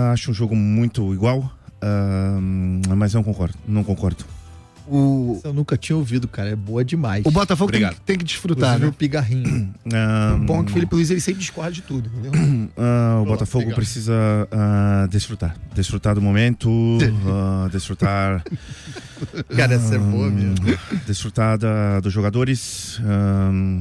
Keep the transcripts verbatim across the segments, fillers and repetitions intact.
acho um jogo muito igual, uh, mas não concordo, não concordo. O... Eu nunca tinha ouvido, cara. É boa demais. O Botafogo tem, tem que desfrutar, Inclusive, né? o pigarrinho. Um, o bom é que o Felipe Luiz, ele sempre discorda de tudo, entendeu? Uh, o Botafogo legal. precisa uh, desfrutar. Desfrutar do momento, uh, desfrutar... Cara, essa é boa mesmo. Desfrutar da, dos jogadores um,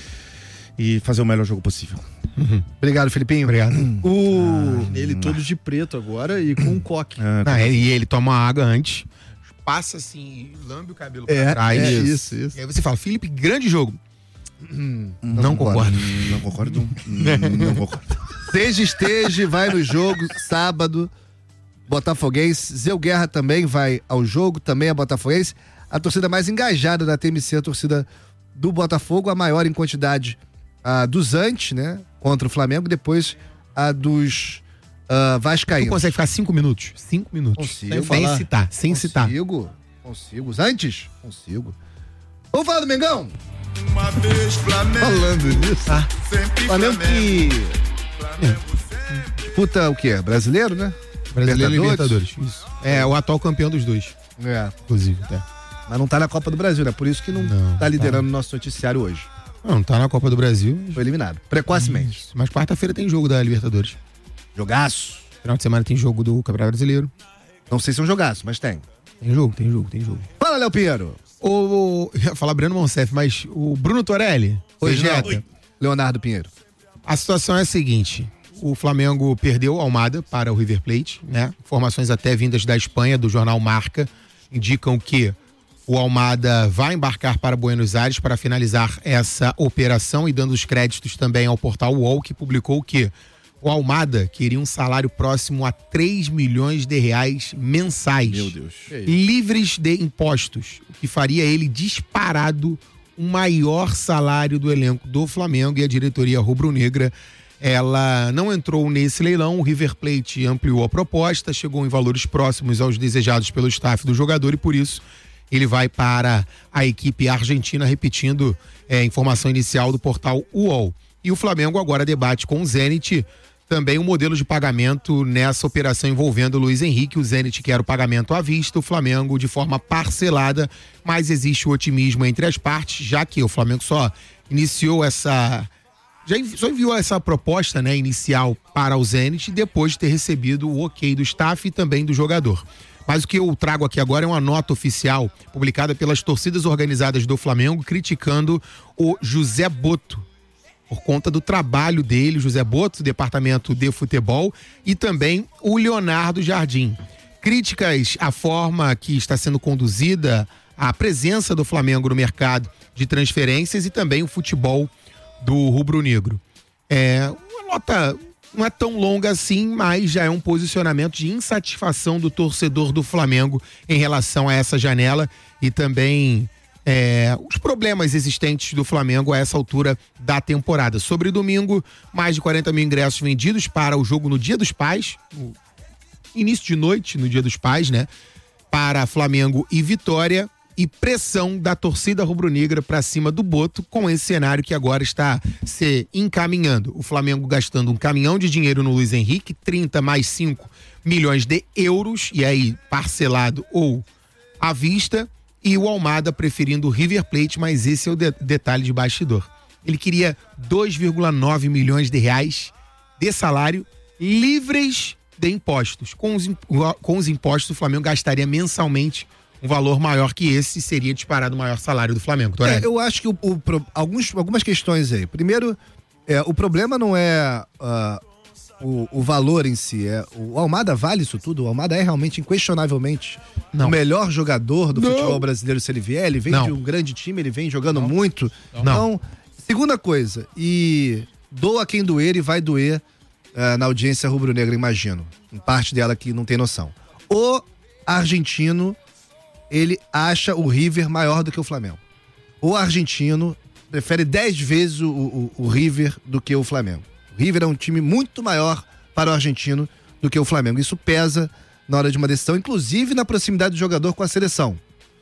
e fazer o melhor jogo possível. Uhum. Obrigado, Felipinho. Obrigado. O... Ah, ele todo de preto agora e com um coque. Ah, Não, ele, e ele toma água antes, passa assim, lambe o cabelo pra é, trás. É, isso, isso. E aí você fala, Felipe, grande jogo. Hum, não, não concordo. concordo. Não concordo. Não concordo. Seja esteja, vai no jogo, sábado, botafoguense. Zé Guerra também vai ao jogo, também é botafoguense. A torcida mais engajada da T M C, a torcida do Botafogo, a maior em quantidade a dos antes, né? Contra o Flamengo, depois a dos uh, vascaínos. Tu consegue ficar cinco minutos? Cinco minutos. Consigo. Sem citar, sem consigo, citar. Consigo, consigo. Os antes? Consigo. Vamos falar do Mengão? Uma vez Flamengo. Falando nisso. Ah, Flamengo que disputa o quê? Brasileiro, né? Brasileiro e Libertadores. Isso. É o atual campeão dos dois. É. Inclusive, é. Mas não tá na Copa do Brasil, né? Por isso que não, não tá liderando o tá. nosso noticiário hoje. Não, tá na Copa do Brasil. Foi eliminado. Precocemente. Isso. Mas quarta-feira tem jogo da Libertadores. Jogaço. Final de semana tem jogo do Campeonato Brasileiro. Não sei se é um jogaço, mas tem. Tem jogo, tem jogo, tem jogo. Fala, Léo Pinheiro. O, o, eu ia falar Breno Monsef, mas o Bruno Torelli. Oi, Oi. Leonardo Pinheiro. A situação é a seguinte: o Flamengo perdeu Almada para o River Plate, né? Informações até vindas da Espanha, do jornal Marca, indicam que o Almada vai embarcar para Buenos Aires para finalizar essa operação, e dando os créditos também ao portal U O L, que publicou que o Almada queria um salário próximo a três milhões de reais mensais. Meu Deus. Livres de impostos, o que faria ele disparado o maior salário do elenco do Flamengo, e a diretoria rubro-negra, ela não entrou nesse leilão. O River Plate ampliou a proposta, chegou em valores próximos aos desejados pelo staff do jogador, e por isso ele vai para a equipe argentina, repetindo é, a informação inicial do portal U O L. E o Flamengo agora debate com o Zenit também o modelo de pagamento nessa operação envolvendo o Luiz Henrique. O Zenit quer o pagamento à vista, o Flamengo de forma parcelada, mas existe o otimismo entre as partes, já que o Flamengo só iniciou essa... já só enviou essa proposta, né, inicial para o Zenit depois de ter recebido o ok do staff e também do jogador. Mas o que eu trago aqui agora é uma nota oficial publicada pelas torcidas organizadas do Flamengo criticando o José Boto, por conta do trabalho dele, José Boto, do departamento de futebol, e também o Leonardo Jardim. Críticas à forma que está sendo conduzida a presença do Flamengo no mercado de transferências e também o futebol do rubro-negro. É uma nota... não é tão longa assim, mas já é um posicionamento de insatisfação do torcedor do Flamengo em relação a essa janela e também é, os problemas existentes do Flamengo a essa altura da temporada. Sobre domingo, mais de quarenta mil ingressos vendidos para o jogo no Dia dos Pais, no início de noite, no Dia dos Pais, né? Para Flamengo e Vitória. E pressão da torcida rubro-negra para cima do Boto, com esse cenário que agora está se encaminhando. O Flamengo gastando um caminhão de dinheiro no Luiz Henrique, trinta mais cinco milhões de euros, e aí parcelado ou à vista, e o Almada preferindo o River Plate, mas esse é o de- detalhe de bastidor. Ele queria dois vírgula nove milhões de reais de salário livres de impostos. Com os, com os impostos, o Flamengo gastaria mensalmente um valor maior que esse, seria disparado o maior salário do Flamengo. É, eu acho que o, o, alguns, algumas questões aí. Primeiro, é, o problema não é uh, o, o valor em si. É, o Almada vale isso tudo? O Almada é realmente, inquestionavelmente, não. o melhor jogador do não. futebol brasileiro se ele vier. Ele vem não. de um grande time, ele vem jogando não. muito. Não. Então, segunda coisa, e doa quem doer e vai doer uh, na audiência rubro-negra, imagino. Em parte dela que não tem noção. O argentino, ele acha o River maior do que o Flamengo. O argentino prefere dez vezes o, o, o River do que o Flamengo. O River é um time muito maior para o argentino do que o Flamengo. Isso pesa na hora de uma decisão, inclusive na proximidade do jogador com a seleção.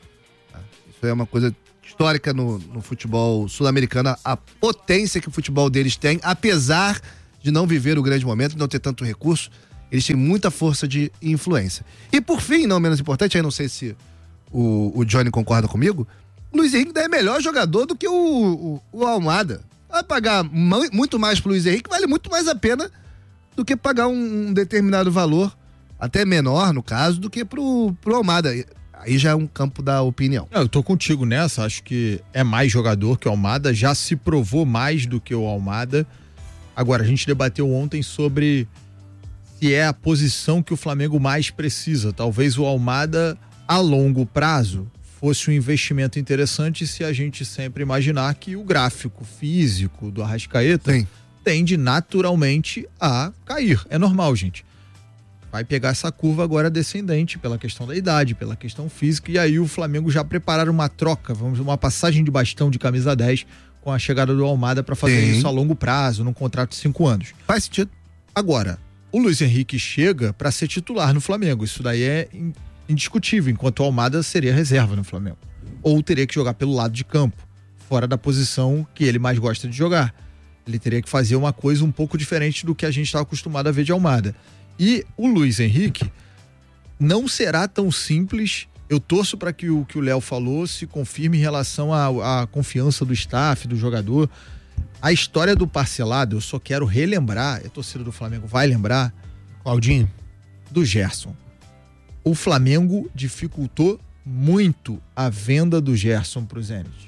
Isso é uma coisa histórica no, no futebol sul-americano, a potência que o futebol deles tem, apesar de não viver o grande momento, de não ter tanto recurso. Eles têm muita força de influência. E por fim, não menos importante, aí não sei se o, o Johnny concorda comigo, o Luiz Henrique é melhor jogador do que o, o, o Almada. Vai pagar muito mais pro Luiz Henrique, vale muito mais a pena do que pagar um, um determinado valor, até menor no caso, do que pro, pro Almada. Aí já é um campo da opinião. Eu tô contigo nessa, acho que é mais jogador que o Almada, já se provou mais do que o Almada. Agora, a gente debateu ontem sobre se é a posição que o Flamengo mais precisa. Talvez o Almada, a longo prazo, fosse um investimento interessante se a gente sempre imaginar que o gráfico físico do Arrascaeta Sim. tende naturalmente a cair. É normal, gente. Vai pegar essa curva agora descendente pela questão da idade, pela questão física, e aí o Flamengo já preparar uma troca, vamos uma passagem de bastão de camisa dez com a chegada do Almada para fazer Sim. isso a longo prazo, num contrato de cinco anos. Faz sentido. Agora, o Luiz Henrique chega para ser titular no Flamengo, isso daí é indiscutível, enquanto o Almada seria reserva no Flamengo. Ou teria que jogar pelo lado de campo, fora da posição que ele mais gosta de jogar. Ele teria que fazer uma coisa um pouco diferente do que a gente está acostumado a ver de Almada. E o Luiz Henrique não será tão simples. Eu torço para que o que o Léo falou se confirme em relação à, à confiança do staff, do jogador. A história do parcelado, eu só quero relembrar, a torcida do Flamengo vai lembrar, Claudinho, do Gerson. O Flamengo dificultou muito a venda do Gerson para o Zenit.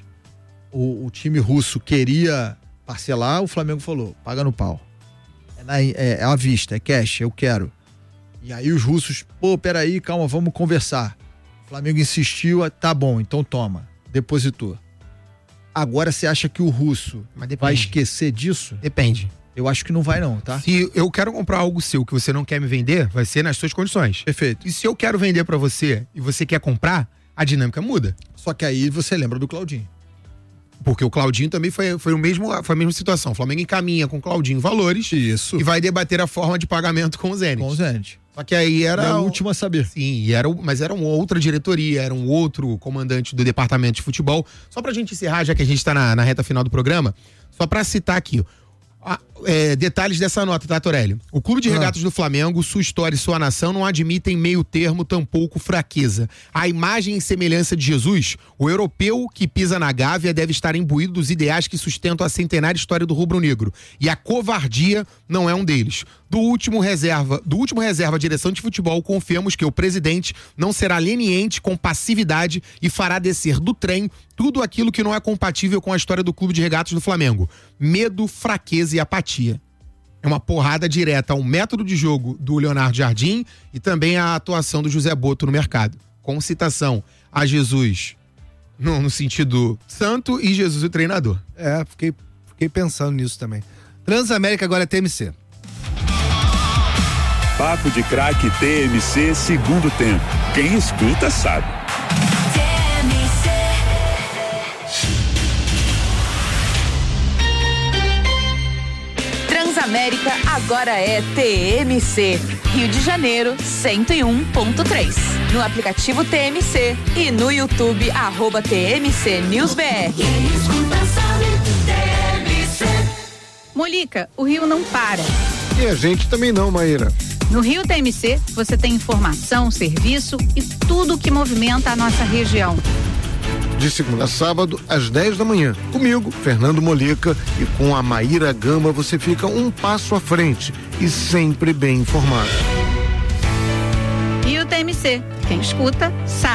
O time russo queria parcelar, o Flamengo falou, paga no pau. É, na, é, é à vista, é cash, eu quero. E aí os russos, pô, peraí, calma, vamos conversar. O Flamengo insistiu, tá bom, então toma, depositou. Agora você acha que o russo vai esquecer disso? Depende. Eu acho que não vai não, tá? Se eu quero comprar algo seu que você não quer me vender, vai ser nas suas condições. Perfeito. E se eu quero vender pra você e você quer comprar, a dinâmica muda. Só que aí você lembra do Claudinho. Porque o Claudinho também foi, foi, o mesmo, foi a mesma situação. O Flamengo encaminha com o Claudinho valores. Isso. E vai debater a forma de pagamento com o Zenit. Com o Zenit. Só que aí era... É a última a saber. Sim, era, mas era uma outra diretoria, era um outro comandante do departamento de futebol. Só pra gente encerrar, já que a gente tá na, na reta final do programa, só pra citar aqui, Ah, é, detalhes dessa nota, tá, Torélio? O Clube de Regatas ah. do Flamengo, sua história e sua nação não admitem meio termo, tampouco fraqueza. A imagem e semelhança de Jesus, o europeu que pisa na Gávea deve estar imbuído dos ideais que sustentam a centenária história do rubro-negro. E a covardia não é um deles. Do último reserva, do último reserva à direção de futebol, confiamos que o presidente não será leniente com passividade e fará descer do trem tudo aquilo que não é compatível com a história do Clube de Regatas do Flamengo. Medo, fraqueza e apatia. É uma porrada direta ao método de jogo do Leonardo Jardim e também à atuação do José Boto no mercado. Com citação a Jesus no, no sentido santo e Jesus o treinador. É, fiquei, fiquei pensando nisso também. Transamérica agora é T M C. Papo de Craque T M C, segundo tempo. Quem escuta sabe. Transamérica agora é T M C. Rio de Janeiro, cento e um ponto três. No aplicativo T M C e no YouTube, arroba T M C News B R. Molica, o Rio não para. E a gente também não, Maíra. No Rio T M C, você tem informação, serviço e tudo o que movimenta a nossa região. De segunda a sábado, às dez da manhã. Comigo, Fernando Molica, e com a Maíra Gama, você fica um passo à frente e sempre bem informado. Rio T M C. Quem escuta, sabe.